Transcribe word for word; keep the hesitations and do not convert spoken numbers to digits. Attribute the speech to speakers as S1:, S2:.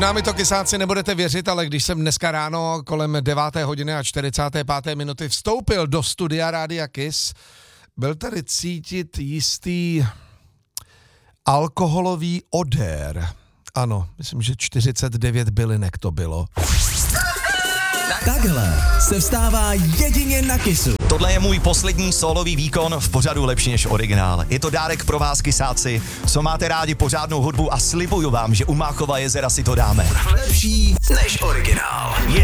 S1: Možná mi to, kysáci, nebudete věřit, ale když jsem dneska ráno kolem deváté hodiny a čtyřicáté páté minuty vstoupil do studia Rádia Kiss, byl tady cítit jistý alkoholový odér. Ano, myslím, že čtyřicet devět bylinek to bylo.
S2: Takhle se vstává jedině na Kissu.
S3: Tohle je můj poslední sólový výkon v pořadu Lepší než originál. Je to dárek pro vás, kysáci, co máte rádi pořádnou hudbu a slibuju vám, že u Máchova jezera si to dáme.
S2: Lepší než originál.